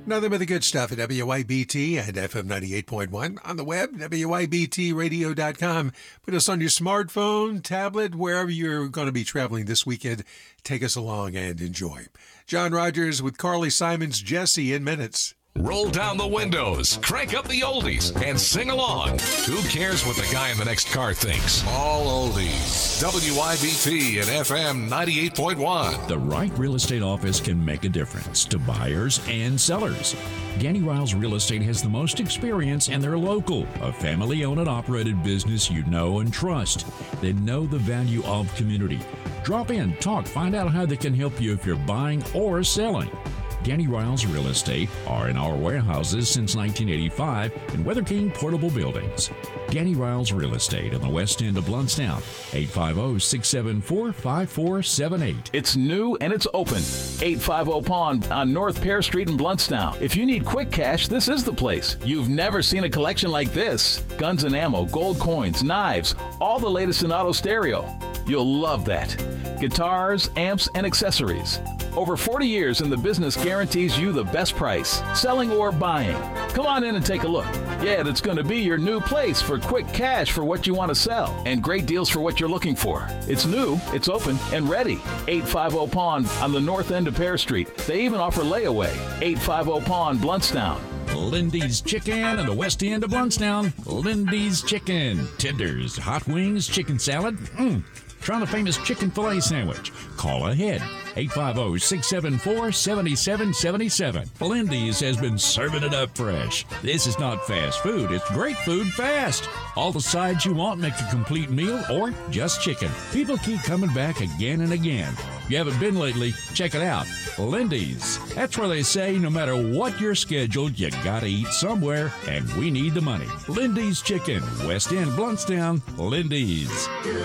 Nothing but the good stuff at WYBT and FM 98.1. On the web, WYBTradio.com. Put us on your smartphone, tablet, wherever you're going to be traveling this weekend. Take us along and enjoy. John Rogers with Carly Simons, Jesse in minutes. Roll down the windows, crank up the oldies, and sing along. Who cares what the guy in the next car thinks? All oldies. WYBT and FM 98.1. The right real estate office can make a difference to buyers and sellers. Ganny Riles Real Estate has the most experience, and they're local, a family-owned and operated business you know and trust. They know the value of community. Drop in, talk, find out how they can help you if you're buying or selling. Ganny Riles Real Estate are in our warehouses since 1985 in Weather King Portable Buildings. Ganny Riles Real Estate in the west end of Blountstown, 850-674-5478. It's new and it's open. 850 Pond on North Pear Street in Blountstown. If you need quick cash, this is the place. You've never seen a collection like this. Guns and ammo, gold coins, knives, all the latest in auto stereo. You'll love that. Guitars, amps, and accessories. Over 40 years in the business guarantees you the best price, selling or buying. Come on in and take a look. Yeah, that's going to be your new place for quick cash for what you want to sell and great deals for what you're looking for. It's new, it's open, and ready. 850 Pond on the north end of Pear Street. They even offer layaway. 850 Pond, Blountstown. Lindy's Chicken in the west end of Blountstown. Lindy's Chicken. Tenders, hot wings, chicken salad. Try the famous chicken filet sandwich. Call ahead. 850-674-7777. Lindy's has been serving it up fresh. This is not fast food. It's great food fast. All the sides you want make a complete meal or just chicken. People keep coming back again and again. If you haven't been lately, check it out. Lindy's. That's where they say no matter what your schedule, you gotta eat somewhere, and we need the money. Lindy's Chicken, West End, Blountstown, Lindy's. Good